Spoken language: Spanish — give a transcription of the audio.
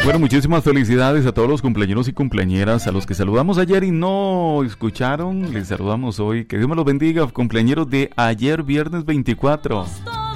Bueno, muchísimas felicidades a todos los cumpleañeros y cumpleañeras, a los que saludamos ayer y no escucharon, les saludamos hoy. Que Dios me los bendiga, cumpleañeros de ayer, viernes 24.